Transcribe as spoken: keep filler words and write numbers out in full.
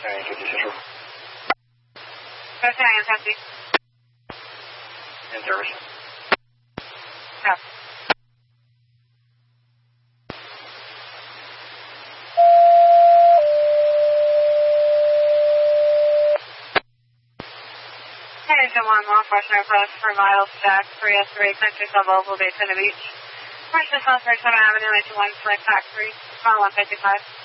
nine fifty Central. Go to nine fifty. In service. Yeah. Engine one, law enforcement approach for miles stack, three S three, country club oval, Daytona Beach. First to South Daytona Avenue, eight one, select tax three, call one fifty-five.